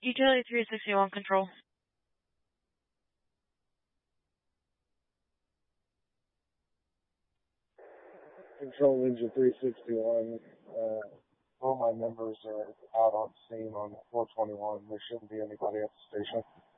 Utility 361 control. Control Ninja 361. All my members are out on scene on 421. There shouldn't be anybody at the station.